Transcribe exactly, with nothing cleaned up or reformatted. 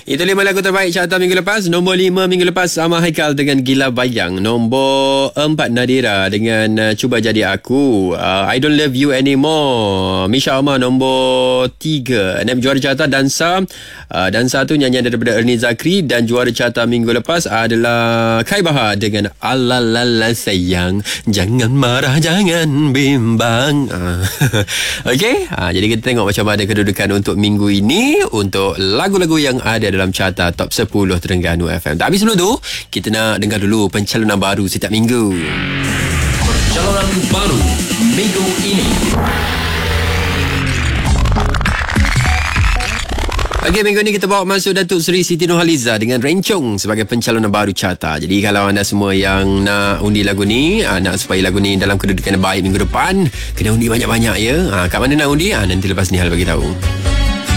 Itu lima lagu terbaik carta minggu lepas. Nombor lima minggu lepas Sama Haikal dengan Gila Bayang. Nombor empat Nadira dengan uh, Cuba Jadi Aku. uh, I Don't Love You Anymore, Misha Omar. Nombor tiga Naib juara carta Dansa. uh, Dansa tu nyanyian daripada Ernie Zakri. Dan juara carta minggu lepas adalah Kai Bahar dengan Alalala Sayang, Jangan Marah Jangan Bimbang. uh. Okey, uh, jadi kita tengok macam mana kedudukan untuk minggu ini untuk lagu-lagu yang ada dalam carta Top sepuluh Terengganu F M. Tapi sebelum tu, kita nak dengar dulu pencalonan baru setiap minggu. Pencalonan baru minggu ini. Okey, minggu ni kita bawa masuk Datuk Seri Siti Nurhaliza dengan Rencong sebagai pencalonan baru carta. Jadi kalau anda semua yang nak undi lagu ni, nak supaya lagu ni dalam kedudukan yang baik minggu depan, kena undi banyak-banyak ya. Ha, kat mana nak undi? Ha, nanti lepas ni Hal bagi tahu.